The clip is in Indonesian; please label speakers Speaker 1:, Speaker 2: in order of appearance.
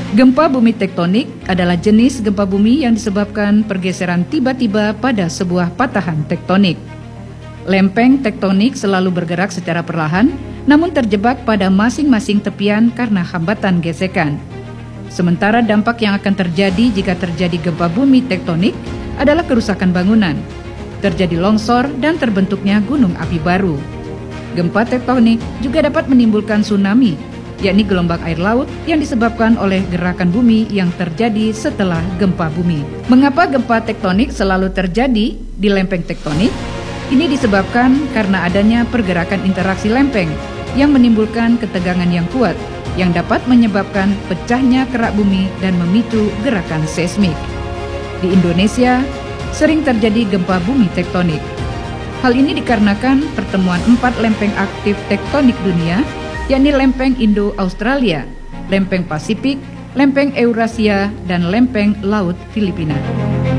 Speaker 1: Gempa bumi tektonik adalah jenis gempa bumi yang disebabkan pergeseran tiba-tiba pada sebuah patahan tektonik. Lempeng tektonik selalu bergerak secara perlahan, namun terjebak pada masing-masing tepian karena hambatan gesekan. Sementara dampak yang akan terjadi jika terjadi gempa bumi tektonik adalah kerusakan bangunan, terjadi longsor dan terbentuknya gunung api baru. Gempa tektonik juga dapat menimbulkan tsunami, yakni gelombang air laut yang disebabkan oleh gerakan bumi yang terjadi setelah gempa bumi. Mengapa gempa tektonik selalu terjadi di lempeng tektonik? Ini disebabkan karena adanya pergerakan interaksi lempeng yang menimbulkan ketegangan yang kuat yang dapat menyebabkan pecahnya kerak bumi dan memicu gerakan seismik. Di Indonesia, sering terjadi gempa bumi tektonik. Hal ini dikarenakan pertemuan 4 lempeng aktif tektonik dunia, yakni lempeng Indo-Australia, lempeng Pasifik, lempeng Eurasia, dan lempeng Laut Filipina.